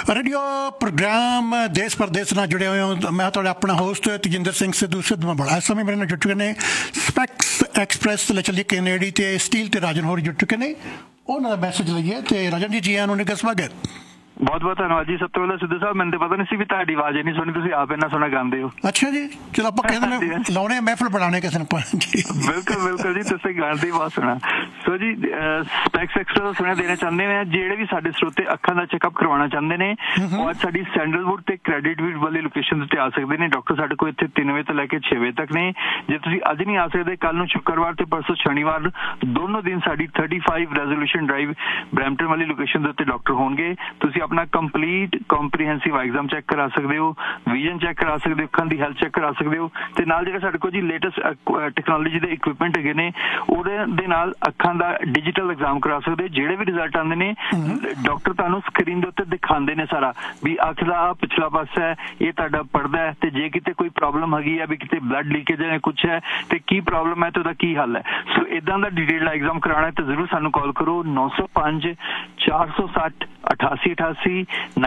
Radio programme देश परदेस नाल जुड़े हुए हो। मैं तुहाडा अपना होस्ट तजिंदर सिंह सिद्धू सिद्धू बड़ा। इस समय मेरे नाल जुड़ चुके ने स्पैक्स एक्सप्रैस ले चलिए कैनेडी ते स्टील ते राजन होर जुड़ चुके ने। उन्होंने मैसेज लईए ते राजन जी आयां नूं निघा स्वागत। बहुत बहुत धन्यवाद जी। सब तो पहले सिद्धू साहब मैंने पता नहीं सी भी ਤੁਹਾਡੀ ਆਵਾਜ਼ ਨਹੀਂ ਸੁਣੀ, ਤੁਸੀਂ ਆਪ ਇੰਨਾ ਸੋਹਣਾ ਗਾਉਂਦੇ ਹੋ। ਅੱਛਾ ਜੀ, ਚਲੋ ਆਪਾਂ ਕਹਿੰਦੇ ਨੇ ਲਾਉਣੇ ਮਹਿਫਲ ਬਣਾਉਣੇ ਕਿਸੇ ਨੂੰ ਜੀ। ਬਿਲਕੁਲ ਬਿਲਕੁਲ ਜੀ, ਤੁਸੀਂ ਗਾਉਂਦੇ ਬਹੁਤ ਸੋਹਣਾ। ਸੋ ਜੀ ਸਪੈਕਸ ਐਕਸਟਰਾ ਦਾ ਸੁਣਿਆ ਦੇਣਾ ਚਾਹੁੰਦੇ ਨੇ ਜਿਹੜੇ ਵੀ ਸਾਡੇ ਸਰੋਤੇ ਅੱਖਾਂ ਦਾ ਚੈੱਕਅਪ ਕਰਵਾਉਣਾ ਚਾਹੁੰਦੇ ਨੇ, ਉਹ ਅੱਜ ਸਾਡੀ ਸੈਂਡਲਵੁੱਡ ਤੇ ਕ੍ਰੈਡਿਟਵੁੱਡ ਵਾਲੀ ਲੋਕੇਸ਼ਨ ਤੇ ਆ ਸਕਦੇ ਨੇ। ਡਾਕਟਰ ਸਾਡੇ ਕੋਲ ਇੱਥੇ 3 ਵਜੇ ਤੋਂ ਲੈ ਕੇ 6 ਵਜੇ ਤੱਕ ਨੇ। ਜੇ ਤੁਸੀਂ ਅੱਜ ਨਹੀਂ ਆ ਸਕਦੇ, ਕੱਲ ਨੂੰ ਸ਼ੁੱਕਰਵਾਰ ਤੇ ਪਰਸੋਂ ਸ਼ਨੀਵਾਰ ਦੋਨੋਂ ਦਿਨ ਸਾਡੀ 35 ਰੈਜ਼ੋਲੂਸ਼ਨ ਡਰਾਈਵ ਬਰੈਂਪਟਨ ਵਾਲੀ ਲੋਕੇਸ਼ਨ ਦੇ ਉੱਤੇ ਡਾਕਟਰ ਹੋਣਗੇ। ਤੁਸੀਂ ਆਪਣਾ ਕੰਪਲੀਟ ਕੰਪਰੀਹੈਂਸਿਵ ਐਗਜ਼ਾਮ ਚੈੱਕ ਕਰਾ ਸਕਦੇ ਹੋ, ਵਿਜ਼ਨ ਚੈੱਕ ਕਰਾ ਸਕਦੇ ਹੋ, ਅੱਖਾਂ ਦੀ ਹੈਲਥ ਚੈੱਕ ਕਰਾ ਸਕਦੇ ਹੋ ਤੇ ਨਾਲ ਜਿਹੜੇ ਸਾਡੇ ਕੋਲ ਜੀ ਲੇਟੈਸਟ ਟੈਕਨੋਲੋਜੀ ਦੇ ਇਕਵਿਪਮੈਂਟ ਹੈਗੇ ਨੇ ਉਹਦੇ ਦੇ ਨਾਲ ਅੱਖਾਂ ਦਾ ਡਿਜੀਟਲ ਐਗਜ਼ਾਮ ਕਰਾ ਸਕਦੇ ਹੋ। ਜਿਹੜੇ ਵੀ ਰਿਜ਼ਲਟ ਆਉਂਦੇ ਨੇ ਡਾਕਟਰ ਤੁਹਾਨੂੰ ਸਕਰੀਨ ਦੇ ਉੱਤੇ ਦਿਖਾਉਂਦੇ ਨੇ ਸਾਰਾ ਵੀ ਅੱਖ ਦਾ ਪਿਛਲਾ ਪਾਸਾ ਹੈ, ਇਹ ਤੁਹਾਡਾ ਪੜਦਾ ਹੈ ਤੇ ਜੇ ਕਿਤੇ ਕੋਈ ਪ੍ਰੋਬਲਮ ਹੈਗੀ ਹੈ ਵੀ ਕਿਤੇ ਬਲੱਡ ਲੀਕੇਜ ਹੈ ਕੁਛ ਹੈ ਤੇ ਕੀ ਪ੍ਰੋਬਲਮ ਹੈ ਤੇ ਉਹਦਾ ਕੀ ਹੱਲ ਹੈ। ਸੋ ਇਦਾਂ ਦਾ ਡਿਟੇਲ ਐਗਜ਼ਾਮ ਕਰਾਉਣਾ ਤਾਂ ਜ਼ਰੂਰ ਸਾਨੂੰ ਕਾਲ ਕਰੋ 905 460 8888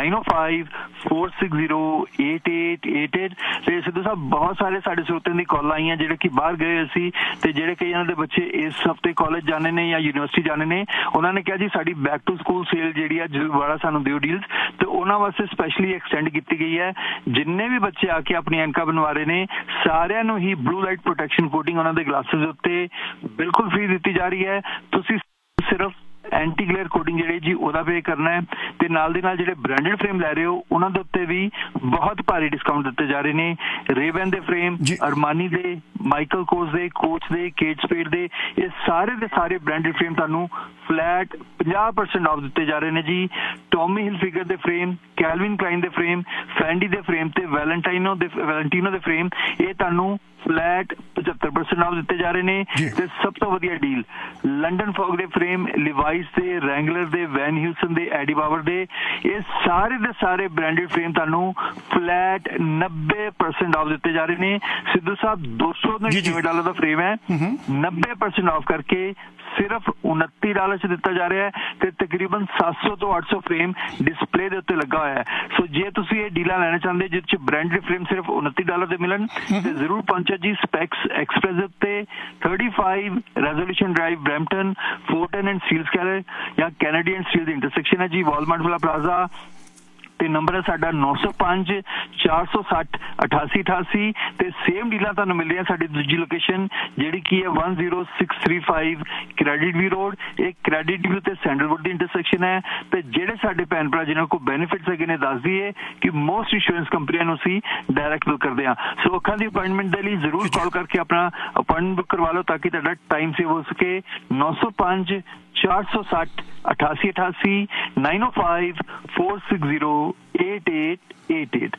905-460-8888 ਤੇ ਸਿੱਧੂ ਸਾਹਿਬ ਬਹੁਤ ਸਾਰੇ ਸਾਡੇ ਸਰੋਤਿਆਂ ਦੀ ਕਾਲ ਆਈਆਂ ਜਿਹੜੇ ਕਿ ਬਾਹਰ ਗਏ ਸੀ ਤੇ ਜਿਹੜੇ ਕਈਆਂ ਦੇ ਬੱਚੇ ਇਸ ਹਫਤੇ ਕਾਲਜ ਜਾਣੇ ਨੇ ਜਾਂ ਯੂਨੀਵਰਸਿਟੀ ਜਾਣੇ ਨੇ। ਉਹਨਾਂ ਨੇ ਕਿਹਾ ਜੀ ਸਾਡੀ ਬੈਕ ਟੂ ਸਕੂਲ ਸੇਲ ਜਿਹੜੀ ਆ ਦੁਬਾਰਾ ਸਾਨੂੰ ਦਿਓ ਡੀਲਸ, ਤੇ ਉਹਨਾਂ ਵਾਸਤੇ ਸਪੈਸ਼ਲੀ ਐਕਸਟੈਂਡ ਕੀਤੀ ਗਈ ਹੈ। ਜਿੰਨੇ ਵੀ ਬੱਚੇ ਆ ਕੇ ਆਪਣੀ ਐਨਕਾਂ ਬਣਵਾ ਰਹੇ ਨੇ ਸਾਰਿਆਂ ਨੂੰ ਹੀ ਬਲੂ ਲਾਈਟ ਪ੍ਰੋਟੈਕਸ਼ਨ ਕੋਟਿੰਗ ਉਹਨਾਂ ਦੇ ਗਲਾਸਿਸ ਉੱਤੇ ਬਿਲਕੁਲ ਫ੍ਰੀ ਦਿੱਤੀ ਜਾ ਰਹੀ ਹੈ। ਤੁਸੀਂ ਸਿਰਫ ਐਂਟੀ ਗਲੇਅਰ ਕੋਟਿੰਗ ਜਿਹੜੀ ਜੀ ਉਹਦਾ ਪੇ ਕਰਨਾ ਹੈ ਤੇ ਨਾਲ ਦੀ ਨਾਲ ਜਿਹੜੇ ਬ੍ਰਾਂਡਡ ਫਰੇਮ ਲੈ ਰਹੇ ਹੋ ਉਹਨਾਂ ਦੇ ਉੱਤੇ ਵੀ ਬਹੁਤ ਭਾਰੀ ਡਿਸਕਾਊਂਟ ਦਿੱਤੇ ਜਾ ਰਹੇ ਨੇ। ਰੇਬਨ ਦੇ ਫਰੇਮ, ਅਰਮਾਨੀ ਦੇ, ਮਾਈਕਲ ਕੋਸ ਦੇ, ਕੋਚ ਦੇ, ਕੇਟ ਸਪੇਡ ਦੇ, ਇਹ ਸਾਰੇ ਦੇ ਸਾਰੇ ਬ੍ਰਾਂਡਡ ਫਰੇਮ ਤੁਹਾਨੂੰ ਫਲੈਟ 50% ਆਫ ਦਿੱਤੇ ਜਾ ਰਹੇ ਨੇ ਜੀ। ਟੋਮੀ ਹਿਲਫਿਗਰ ਦੇ ਫਰੇਮ, ਕੈਲਵਿਨ ਕਲਾਈਨ ਦੇ ਫਰੇਮ, ਫੈਂਡੀ ਦੇ ਫਰੇਮ ਤੇ ਵੈਲੈਂਟੀਨੋ ਦੇ ਫਰੇਮ ਇਹ ਤੁਹਾਨੂੰ ਫਲੈਟ 75% ਆਫ ਦਿੱਤੇ ਜਾ ਰਹੇ ਨੇ। ਤੇ ਸਭ ਤੋਂ ਵਧੀਆ ਡੀਲ ਲੰਡਨ ਫੌਗ ਦੇ ਫਰੇਮ, ਲਿਵਾਈਸ ਦੇ, ਰੈਂਗਲਰ ਦੇ, ਵੈਨ ਹਿਲਸਨ ਦੇ, ਐਡੀ ਬਾਵਰ ਦੇ, ਇਹ ਸਾਰੇ ਦੇ ਸਾਰੇ ਬ੍ਰਾਂਡਡ ਫਰੇਮ ਤੁਹਾਨੂੰ ਫਲੈਟ 90% ਆਫ ਦਿੱਤੇ ਜਾ ਰਹੇ ਨੇ। ਸਿੱਧੂ ਸਾਹਿਬ $299 ਦਾ ਫਰੇਮ ਹੈ, 90% ਆਫ ਕਰਕੇ ਸਿਰਫ $29 ਚ ਦਿੱਤਾ ਜਾ ਰਿਹਾ ਹੈ ਤੇ ਤਕਰੀਬਨ 700 ਤੋਂ 800 ਫਰੇਮ ਡਿਸਪਲੇ ਦੇ ਉੱਤੇ ਲੱਗਾ ਹੋਇਆ ਹੈ। ਸੋ ਜੇ ਤੁਸੀਂ ਇਹ ਡੀਲਾਂ ਲੈਣਾ ਚਾਹੁੰਦੇ ਜਿਸ ਚ ਬ੍ਰਾਂਡਡ ਫਰੇਮ ਸਿਰਫ $29 ਦੇ ਮਿਲਣ ਤੇ ਜ਼ਰੂਰ ਪਹੁੰਚੋ ਜੀ ਸਪੈਕਸ ਐਕਸਪ੍ਰੈਸ ਦੇ ਉੱਤੇ 35 resolution drive Brampton, ਫੋਰਟਨ and steel ਸਕੈਲਰ ਜਾਂ ਕੈਨੇਡੀਅਨ ਸਟੀਲ ਦੀ ਇੰਟਰਸੈਕਸ਼ਨ ਹੈ ਜੀ, ਵਾਲਮਾਰਟ ਵਾਲਾ ਪਲਾਜ਼ਾ। ਤੇ ਨੰਬਰ ਹੈ ਸਾਡਾ 905 460 8888 ਤੇ ਸੇਮ ਡੀਲਾਂ ਤੁਹਾਨੂੰ ਮਿਲ ਰਹੀਆਂ ਸਾਡੀ ਦੂਜੀ ਲੋਕੇਸ਼ਨ ਜਿਹੜੀ ਕੀ ਹੈ 10635 ਕ੍ਰੈਡਿਟ ਵੀ ਰੋਡ। ਇਹ ਕ੍ਰੈਡਿਟ ਵੀ ਤੇ ਸੈਂਡਲਵੁੱਡ ਦੀ ਇੰਟਰਸੈਕਸ਼ਨ ਹੈ। ਤੇ ਜਿਹੜੇ ਸਾਡੇ ਭੈਣ ਭਰਾ ਜਿਹਨਾਂ ਕੋਲ ਬੈਨੀਫਿਟਸ ਹੈਗੇ ਨੇ ਦੱਸ ਦਈਏ ਕਿ ਮੋਸਟ ਇੰਸ਼ੋਰੈਂਸ ਕੰਪਨੀਆਂ ਨੂੰ ਅਸੀਂ ਡਾਇਰੈਕਟ ਬੁੱਕ ਕਰਦੇ ਹਾਂ। ਸੋ ਅੱਖਾਂ ਦੀ ਅਪਾਇੰਟਮੈਂਟ ਦੇ ਲਈ ਜ਼ਰੂਰ ਕਾਲ ਕਰਕੇ ਆਪਣਾ ਅਪਾਇੰਟਮੈਂਟ ਬੁੱਕ ਕਰਵਾ ਲਓ ਤਾਂ ਕਿ ਤੁਹਾਡਾ ਟਾਈਮ ਸੇਵ ਹੋ ਸਕੇ। 905 460 8888 905-460-8888।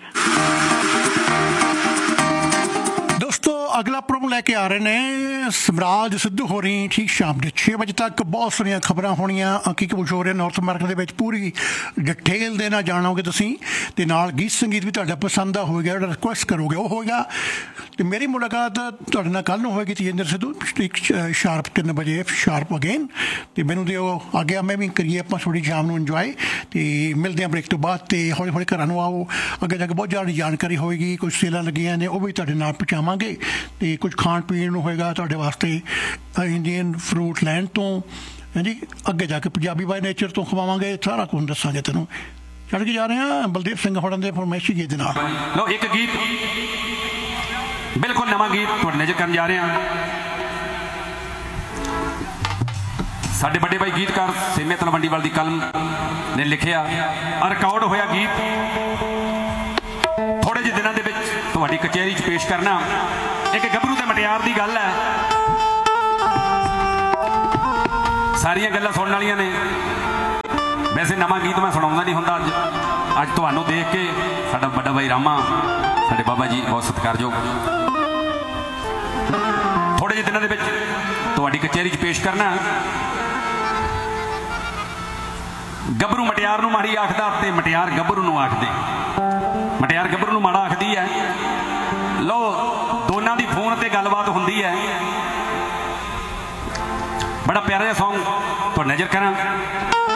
दोस्तों अगला प्रोग्राम लैके आ रहे हैं ਸਮਰਾਜ ਸਿੱਧੂ ਹੋ ਰਹੀ ਠੀਕ ਸ਼ਾਮ ਦੇ 6 ਵਜੇ ਤੱਕ। ਬਹੁਤ ਸਾਰੀਆਂ ਖਬਰਾਂ ਹੋਣੀਆਂ ਕੀ ਕੁਝ ਹੋ ਰਿਹਾ ਨਾਰਥ ਅਮਰੀਕਾ ਦੇ ਵਿੱਚ ਪੂਰੀ ਡਿਟੇਲ ਦੇ ਨਾਲ ਜਾਣੋਗੇ ਤੁਸੀਂ ਤੇ ਨਾਲ ਗੀਤ ਸੰਗੀਤ ਵੀ ਤੁਹਾਡਾ ਪਸੰਦ ਦਾ ਹੋਏਗਾ, ਜਿਹੜਾ ਰਿਕੁਐਸਟ ਕਰੋਗੇ ਉਹ ਹੋਏਗਾ। ਤੇ ਮੇਰੀ ਮੁਲਾਕਾਤ ਤੁਹਾਡੇ ਨਾਲ ਕੱਲ੍ਹ ਨੂੰ ਹੋਏਗੀ ਤਜਿੰਦਰ ਸਿੱਧੂ ਸ਼ਾਰਪ 3 ਵਜੇ ਸ਼ਾਰਪ ਅਗੇਨ। ਤੇ ਮੈਨੂੰ ਦਿਓ ਆ ਗਿਆ ਮੈਂ ਵੀ ਕਰੀਏ ਆਪਾਂ ਥੋੜ੍ਹੀ ਸ਼ਾਮ ਨੂੰ ਇੰਜੋਏ ਤੇ ਮਿਲਦੇ ਹਾਂ ਬ੍ਰੇਕ ਤੋਂ ਬਾਅਦ। ਤੇ ਹੌਲੀ ਹੌਲੀ ਘਰਾਂ ਨੂੰ ਆਓ, ਅੱਗੇ ਜਾ ਕੇ ਬਹੁਤ ਜ਼ਿਆਦਾ ਜਾਣਕਾਰੀ ਹੋਏਗੀ, ਕੁਝ ਸੇਲਾਂ ਲੱਗੀਆਂ ਨੇ ਉਹ ਵੀ ਤੁਹਾਡੇ ਨਾਲ ਪਹੁੰਚਾਵਾਂਗੇ ਤੇ ਕੁਝ ਖਾਣ ਪੀਣ ਨੂੰ ਹੋਏਗਾ ਤੁਹਾਡੇ ਵਾਸਤੇ ਇੰਡੀਅਨ ਫਰੂਟ ਲੈਂਡ ਤੋਂ ਹਾਂਜੀ। ਅੱਗੇ ਜਾ ਕੇ ਪੰਜਾਬੀ ਬਾਈ ਨੇਚਰ ਤੋਂ ਖਵਾਵਾਂਗੇ, ਸਾਰਾ ਕੁਝ ਦੱਸਾਂਗੇ ਤੈਨੂੰ। ਚੜ੍ਹ ਕੇ ਜਾ ਰਹੇ ਹਾਂ ਬਲਦੇਵ ਸਿੰਘ ਹੋਰਾਂ ਦੇ ਫਰਮਾਇਸ਼ੀ ਗੀਤ ਦੇ ਨਾਲ। ਲਓ ਇੱਕ ਗੀਤ ਬਿਲਕੁਲ ਨਵਾਂ ਗੀਤ ਤੁਹਾਡੇ ਨਜ਼ਰ ਕਰਨ ਜਾ ਰਹੇ ਹਾਂ। ਸਾਡੇ ਵੱਡੇ ਭਾਈ ਗੀਤਕਾਰ ਸੇਮੇ ਤਲਵੰਡੀਵਾਲ ਦੀ ਕਲਮ ਨੇ ਲਿਖਿਆ ਰਿਕਾਰਡ ਹੋਇਆ ਗੀਤ ਥੋੜੇ ਜਿਹੇ ਦਿਨਾਂ ਦੇ ਵਿੱਚ ਤੁਹਾਡੀ ਕਚਹਿਰੀ 'ਚ ਪੇਸ਼ ਕਰਨਾ। ਇੱਕ ਗੱਭਰੂ ਤੇ ਮਟਿਆਰ ਦੀ ਗੱਲ ਹੈ, ਸਾਰੀਆਂ ਗੱਲਾਂ ਸੁਣਨ ਵਾਲੀਆਂ ਨੇ। ਵੈਸੇ ਨਵਾਂ ਗੀਤ ਮੈਂ ਸੁਣਾਉਂਦਾ ਨਹੀਂ ਹੁੰਦਾ, ਅੱਜ ਤੁਹਾਨੂੰ ਦੇਖ ਕੇ ਸਾਡਾ ਵੱਡਾ ਭਾਈ ਰਾਮਾ ਸਾਡੇ ਬਾਬਾ ਜੀ ਬਹੁਤ ਸਤਿਕਾਰਯੋਗ ਥੋੜੇ ਜਿਹੇ ਦਿਨਾਂ ਦੇ ਵਿੱਚ ਤੁਹਾਡੀ ਕਚਹਿਰੀ 'ਚ ਪੇਸ਼ ਕਰਨਾ। ਗੱਭਰੂ ਮਟਿਆਰ ਨੂੰ ਮਾੜੀ ਆਖਦਾ ਤੇ ਮਟਿਆਰ ਗੱਭਰੂ ਨੂੰ ਆਖਦੇ, ਮਟਿਆਰ ਗੱਭਰੂ ਨੂੰ ਮਾੜਾ ਆਖਦੀ ਹੈ। ਲਓ ਦੋਨਾਂ ਦੀ ਫੋਨ ਤੇ ਗੱਲਬਾਤ ਹੁੰਦੀ ਹੈ। ਬੜਾ ਪਿਆਰਾ ਜਿਹਾ ਸੌਂਗ ਤੁਹਾਡੇ ਨਜ਼ਰ ਕਰਾਂ।